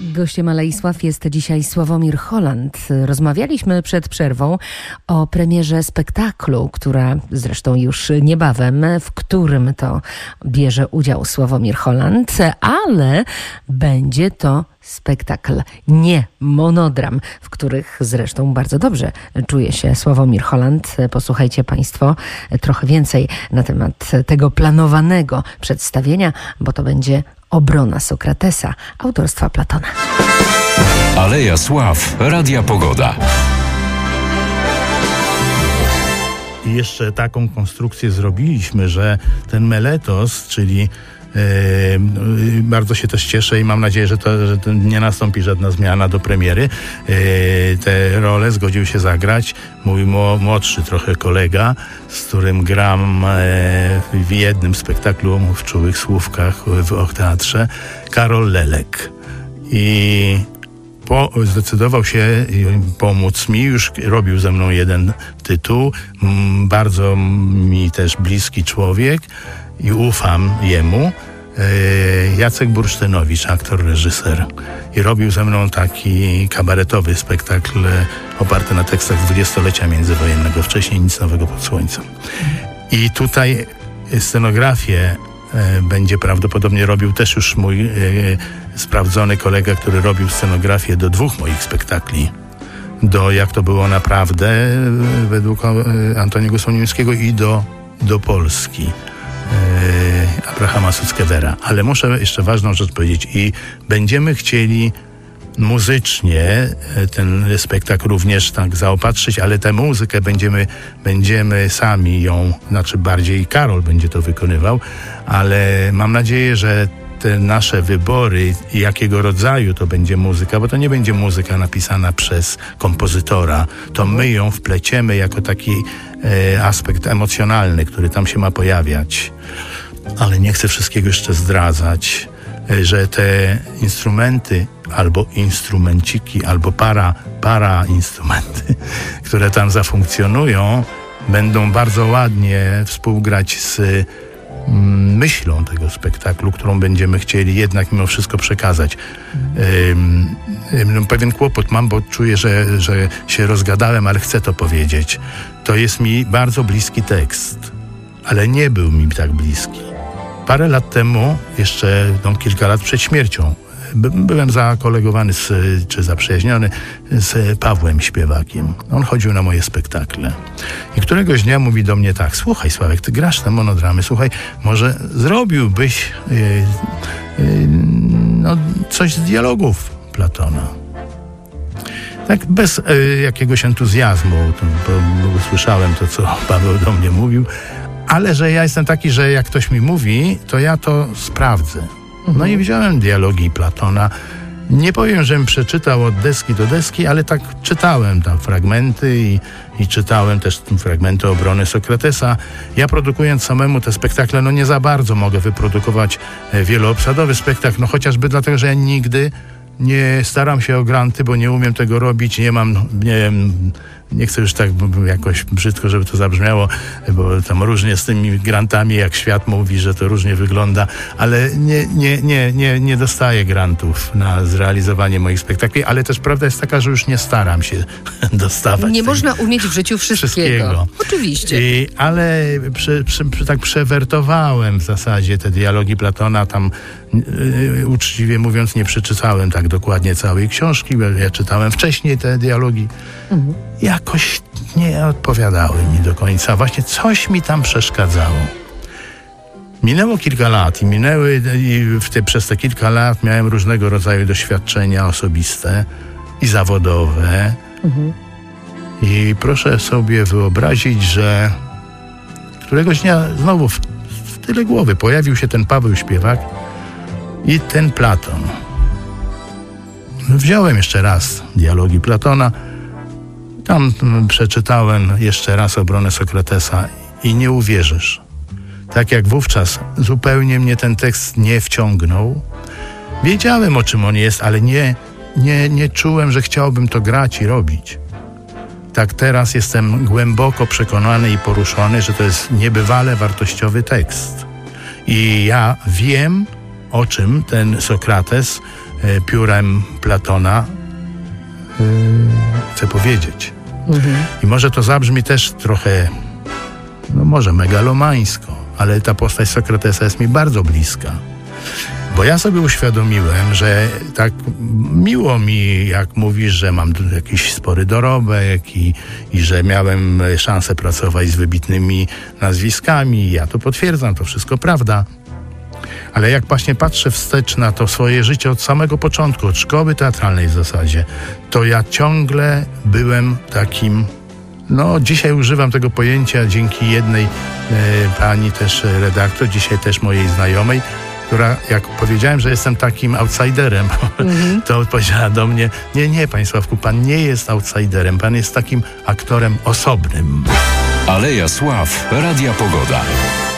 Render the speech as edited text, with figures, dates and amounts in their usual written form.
Gościem Aleisław jest dzisiaj Sławomir Holland. Rozmawialiśmy przed przerwą o premierze spektaklu, która zresztą już niebawem, w którym to bierze udział Sławomir Holland, ale będzie to spektakl, nie monodram, w których zresztą bardzo dobrze czuje się Sławomir Holland. Posłuchajcie Państwo trochę więcej na temat tego planowanego przedstawienia, bo to będzie Obrona Sokratesa autorstwa Platona. Aleja Sław, Radia Pogoda. I jeszcze taką konstrukcję zrobiliśmy, że ten meletos, czyli bardzo się też cieszę i mam nadzieję, że to nie nastąpi żadna zmiana do premiery. Te role zgodził się zagrać mój młodszy trochę kolega, z którym gram w jednym spektaklu w Czułych Słówkach w Och-Teatrze, Karol Lelek. I zdecydował się pomóc mi, już robił ze mną jeden tytuł, bardzo mi też bliski człowiek i ufam jemu, Jacek Bursztynowicz, aktor, reżyser. I robił ze mną taki kabaretowy spektakl oparty na tekstach dwudziestolecia międzywojennego, wcześniej Nic nowego pod słońcem. I tutaj scenografię będzie prawdopodobnie robił też już mój sprawdzony kolega, który robił scenografię do dwóch moich spektakli. Do Jak to było naprawdę według Antoniego Słonimskiego i do Polski Abrahama Suckewera. Ale muszę jeszcze ważną rzecz powiedzieć. I będziemy chcieli muzycznie ten spektakl również tak zaopatrzyć, ale tę muzykę będziemy sami ją, znaczy bardziej Karol będzie to wykonywał, ale mam nadzieję, że te nasze wybory i jakiego rodzaju to będzie muzyka, bo to nie będzie muzyka napisana przez kompozytora, to my ją wpleciemy jako taki aspekt emocjonalny, który tam się ma pojawiać. Ale nie chcę wszystkiego jeszcze zdradzać, że te instrumenty albo instrumenciki, albo para instrumenty, które tam zafunkcjonują, będą bardzo ładnie współgrać z myślą tego spektaklu, którą będziemy chcieli jednak mimo wszystko przekazać. Pewien kłopot mam, bo czuję, że się rozgadałem, ale chcę to powiedzieć. To jest mi bardzo bliski tekst, ale nie był mi tak bliski. Parę lat temu, jeszcze kilka lat przed śmiercią, byłem zakolegowany czy zaprzyjaźniony z Pawłem Śpiewakiem. On chodził na moje spektakle. I któregoś dnia mówi do mnie tak: słuchaj Sławek, ty grasz te monodramy, słuchaj, może zrobiłbyś coś z dialogów Platona. Tak bez jakiegoś entuzjazmu, bo usłyszałem to, co Paweł do mnie mówił, ale że ja jestem taki, że jak ktoś mi mówi, to ja to sprawdzę. No i wziąłem dialogi Platona. Nie powiem, żebym przeczytał od deski do deski, ale tak czytałem tam fragmenty i czytałem też fragmenty Obrony Sokratesa. Ja produkując samemu te spektakle, nie za bardzo mogę wyprodukować wieloobsadowy spektakl, chociażby dlatego, że ja nigdy nie staram się o granty, bo nie umiem tego robić, nie mam, nie chcę już tak jakoś brzydko, żeby to zabrzmiało, bo tam różnie z tymi grantami, jak świat mówi, że to różnie wygląda, ale nie dostaję grantów na zrealizowanie moich spektakli, ale też prawda jest taka, że już nie staram się dostawać. Nie można umieć w życiu wszystkiego. Oczywiście. Ale tak przewertowałem w zasadzie te dialogi Platona, tam uczciwie mówiąc nie przeczytałem tak dokładnie całej książki, bo ja czytałem wcześniej te dialogi. Jakoś nie odpowiadały mi do końca. Właśnie coś mi tam przeszkadzało. Minęło kilka lat przez te kilka lat miałem różnego rodzaju doświadczenia osobiste i zawodowe. I proszę sobie wyobrazić, że któregoś dnia znowu w tyle głowy pojawił się ten Paweł Śpiewak i ten Platon. Wziąłem jeszcze raz dialogi Platona, tam przeczytałem jeszcze raz Obronę Sokratesa i nie uwierzysz. Tak jak wówczas zupełnie mnie ten tekst nie wciągnął. Wiedziałem, o czym on jest, ale nie czułem, że chciałbym to grać i robić. Tak teraz jestem głęboko przekonany i poruszony, że to jest niebywale wartościowy tekst. I ja wiem, o czym ten Sokrates piórem Platona chce powiedzieć. I może to zabrzmi też trochę, no może megalomańsko, ale ta postać Sokratesa jest mi bardzo bliska. Bo ja sobie uświadomiłem, że tak miło mi, jak mówisz, że mam jakiś spory dorobek i że miałem szansę pracować z wybitnymi nazwiskami. Ja to potwierdzam, to wszystko prawda. Ale jak właśnie patrzę wstecz na to swoje życie od samego początku, od szkoły teatralnej w zasadzie, to ja ciągle byłem takim, no dzisiaj używam tego pojęcia dzięki jednej pani też redaktor, dzisiaj też mojej znajomej, która jak powiedziałem, że jestem takim outsiderem, to odpowiedziała do mnie, nie, panie Sławku, pan nie jest outsiderem, pan jest takim aktorem osobnym. Aleja Sław, Radia Pogoda.